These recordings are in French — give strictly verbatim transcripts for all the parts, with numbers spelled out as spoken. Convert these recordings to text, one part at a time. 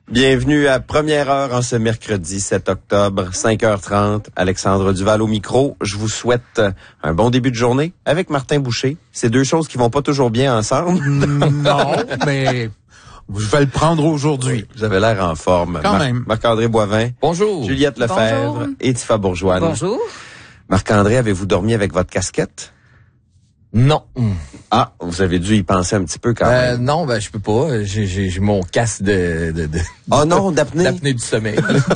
Bienvenue à Première Heure en ce mercredi sept octobre, cinq heures trente. Alexandre Duval au micro. Je vous souhaite un bon début de journée avec Martin Boucher. C'est deux choses qui vont pas toujours bien ensemble. Non, mais je vais le prendre aujourd'hui. Vous avez l'air en forme. Quand Mar- même. Marc-André Boivin. Bonjour. Juliette Lefebvre. Bonjour. Et Tifa Bourgeois. Bonjour. Marc-André, avez-vous dormi avec votre casquette? Non. Ah, vous avez dû y penser un petit peu quand Euh, même. non, ben je peux pas. J'ai, j'ai, j'ai mon casque de, de, de Oh non, d'apnée. d'apnée du sommeil.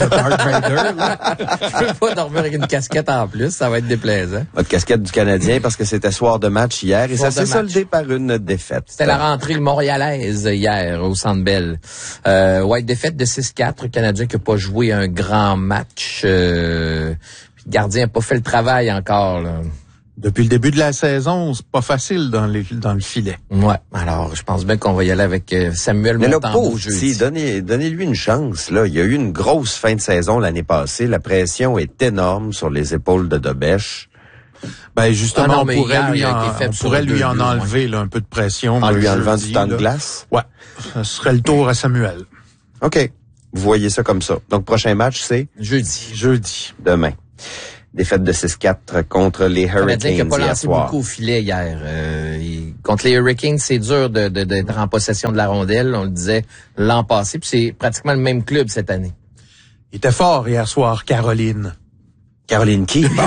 Je peux pas dormir avec une casquette en plus, ça va être déplaisant. Votre casquette du Canadien parce que c'était soir de match hier et Soir ça de s'est match. soldé par une défaite. C'était la rentrée montréalaise hier au Centre Bell. Euh, ouais, défaite de six quatre, le Canadien qui a pas joué un grand match. Euh, le gardien n'a pas fait le travail encore, là. Depuis le début de la saison, c'est pas facile dans, les, dans le filet. Ouais, alors je pense bien qu'on va y aller avec euh, Samuel Mais le Montembeault pauvre, jeudi. si, donnez, donnez-lui une chance. Là, il y a eu une grosse fin de saison l'année passée. La pression est énorme sur les épaules de Dobèche. Ben justement, Ah non, on mais pourrait hier, lui il a en, été faible on sur pourrait le lui deux en buts, enlever là, un peu de pression. En le lui enlevant jeudi, du temps de là. glace. Ouais, ça serait le tour à Samuel. OK. Vous voyez ça comme ça. Donc, prochain match, c'est Jeudi. Jeudi. demain. Défaite de six quatre contre les Le Canadien qui Hurricanes n'a pas hier lancé soir. beaucoup au filet hier. Euh, il- contre les Hurricanes, c'est dur de, de, d'être en possession de la rondelle. On le disait l'an passé, puis c'est pratiquement le même club cette année. Il était fort hier soir, Caroline. Caroline qui? Bon.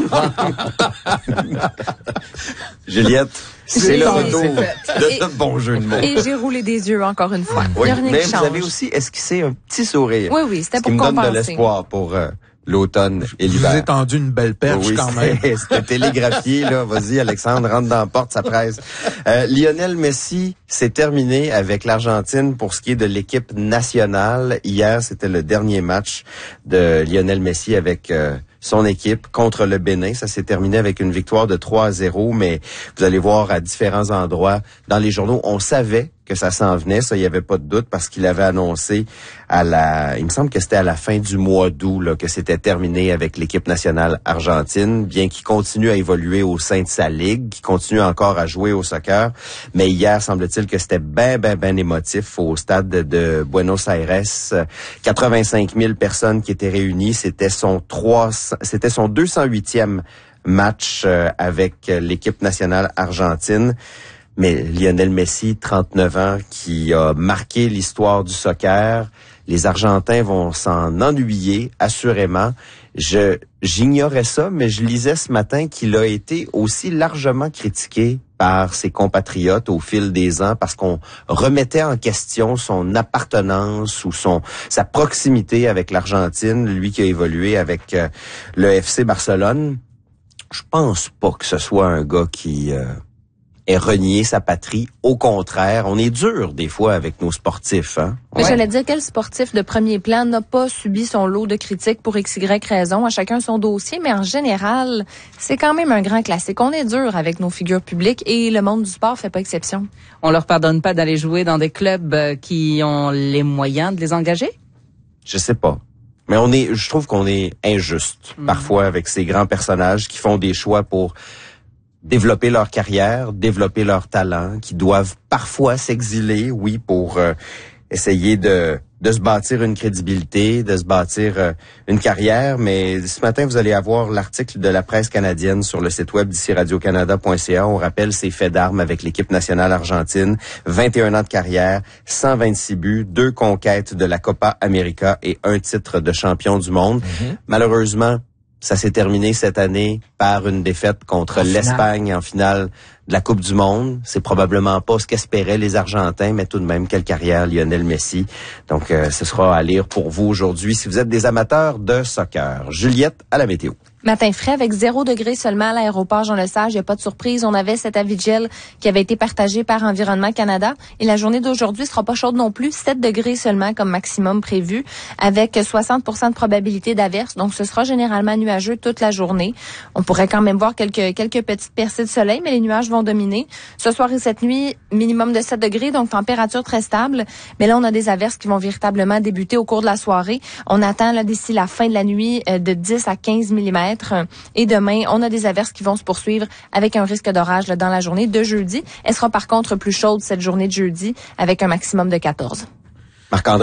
Juliette, c'est le J'ai- retour c'est de Et- ce bon jeu de mots. Et j'ai roulé des yeux encore une fois. Oui, Il y a rien mais qui vous change. avez aussi esquissé un petit sourire. Oui, oui, c'était Ce qui pour me donne de compenser. l'espoir pour euh, l'automne et Je vous l'hiver. ai tendu une belle perche Oui, quand même. c'était- C'était télégraphié, là. Vas-y, Alexandre, rentre dans la porte, ça presse. Euh, Lionel Messi s'est terminé avec l'Argentine pour ce qui est de l'équipe nationale. Hier, c'était le dernier match de Lionel Messi avec euh, son équipe contre le Bénin. Ça s'est terminé avec une victoire de trois à zéro, mais vous allez voir à différents endroits dans les journaux, on savait que ça s'en venait, ça, il n'y avait pas de doute, parce qu'il avait annoncé à la, il me semble que c'était à la fin du mois d'août, là, que c'était terminé avec l'équipe nationale argentine, bien qu'il continue à évoluer au sein de sa ligue, qu'il continue encore à jouer au soccer. Mais hier, semble-t-il que c'était ben, ben, ben émotif au stade de, de Buenos Aires. quatre-vingt-cinq mille personnes qui étaient réunies. C'était son trois cents, c'était son deux cent huitième match euh, avec l'équipe nationale argentine. Mais Lionel Messi, trente-neuf ans, qui a marqué l'histoire du soccer, les Argentins vont s'en ennuyer, assurément. Je j'ignorais ça, mais je lisais ce matin qu'il a été aussi largement critiqué par ses compatriotes au fil des ans parce qu'on remettait en question son appartenance ou son sa proximité avec l'Argentine, lui qui a évolué avec euh, le F C Barcelone. Je pense pas que ce soit un gars qui euh, ait renié sa patrie. Au contraire, on est dur des fois avec nos sportifs, hein. Mais Ouais. j'allais dire, quel sportif de premier plan n'a pas subi son lot de critiques pour X Y raison, à chacun son dossier, mais en général, c'est quand même un grand classique. On est dur avec nos figures publiques et le monde du sport fait pas exception. On leur pardonne pas d'aller jouer dans des clubs euh, qui ont les moyens de les engager? Je sais pas. Mais on est, je trouve qu'on est injuste Mm. parfois avec ces grands personnages qui font des choix pour développer leur carrière, développer leur talent, qui doivent parfois s'exiler, oui, pour euh, essayer de de se bâtir une crédibilité, de se bâtir euh, une carrière. Mais ce matin, vous allez avoir l'article de la presse canadienne sur le site web d'ici radio canada point c a. On rappelle ses faits d'armes avec l'équipe nationale argentine. vingt et un ans de carrière, cent vingt-six buts, deux conquêtes de la Copa América et un titre de champion du monde. Mm-hmm. Malheureusement, ça s'est terminé cette année par une défaite contre En l'Espagne en finale de la Coupe du Monde. C'est probablement pas ce qu'espéraient les Argentins, mais tout de même, quelle carrière Lionel Messi. Donc, euh, ce sera à lire pour vous aujourd'hui si vous êtes des amateurs de soccer. Juliette, à la météo. Matin frais avec zéro degré seulement à l'aéroport Jean-Lesage. Il n'y a pas de surprise. On avait cet avis de gel qui avait été partagé par Environnement Canada. Et la journée d'aujourd'hui sera pas chaude non plus. sept degrés seulement comme maximum prévu avec soixante pour cent de probabilité d'averse. Donc, ce sera généralement nuageux toute la journée. On pourrait quand même voir quelques, quelques petites percées de soleil, mais les nuages vont dominer. Ce soir et cette nuit, minimum de sept degrés, donc température très stable. Mais là, on a des averses qui vont véritablement débuter au cours de la soirée. On attend là d'ici la fin de la nuit euh, de dix à quinze millimètres. Et demain, on a des averses qui vont se poursuivre avec un risque d'orage là, dans la journée de jeudi. Elle sera par contre plus chaude cette journée de jeudi avec un maximum de quatorze. Marc-André?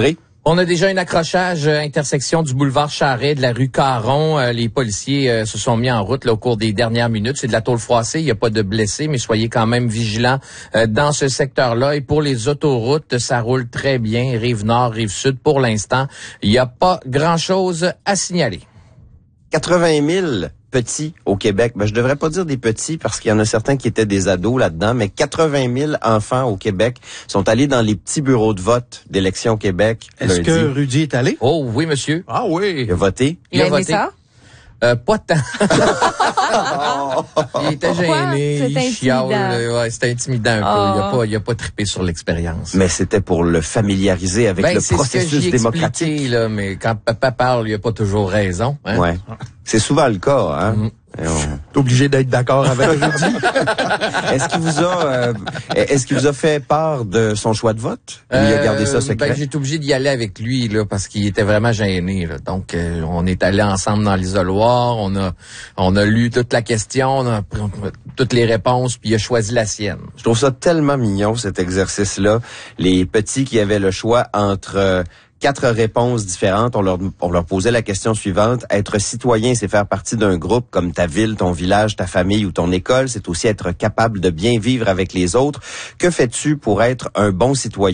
On a déjà un accrochage euh, intersection du boulevard Charret, de la rue Caron. Euh, les policiers euh, se sont mis en route là, au cours des dernières minutes. C'est de la tôle froissée, il n'y a pas de blessés, mais soyez quand même vigilants euh, dans ce secteur-là. Et pour les autoroutes, ça roule très bien. Rive nord, rive sud, pour l'instant, il n'y a pas grand-chose à signaler. quatre-vingt mille petits au Québec. Ben, je devrais pas dire des petits parce qu'il y en a certains qui étaient des ados là-dedans, mais quatre-vingt mille enfants au Québec sont allés dans les petits bureaux de vote d'Élections Québec Est-ce lundi. que Rudy est allé? Oh oui, monsieur. Ah oui. Il a voté. Il a aimé voté. ça? Euh, pas tant. Il était Pourquoi? gêné, C'est il chiale. intimidant. euh, Ouais, c'était intimidant un Oh. peu. Il a pas, il a pas trippé sur l'expérience. Mais c'était pour le familiariser avec Ben, le c'est ce que processus j'y ai démocratique. expliqué, là, mais quand papa parle, il a pas toujours raison. Hein? Ouais. C'est souvent le cas, hein. Mm. Et on- T'es obligé d'être d'accord avec Rudy. Est-ce qu'il vous a, euh, est-ce qu'il vous a fait part de son choix de vote? Ou il a gardé ça Euh, secret? Ben, j'ai été obligé d'y aller avec lui là parce qu'il était vraiment gêné. Là. Donc, euh, on est allé ensemble dans l'isoloir. On a, on a lu toute la question, on a pris toutes les réponses, puis il a choisi la sienne. Je trouve ça tellement mignon, cet exercice-là. Les petits qui avaient le choix entre euh, quatre réponses différentes, on leur, on leur posait la question suivante. Être citoyen, c'est faire partie d'un groupe comme ta ville, ton village, ta famille ou ton école. C'est aussi être capable de bien vivre avec les autres. Que fais-tu pour être un bon citoyen?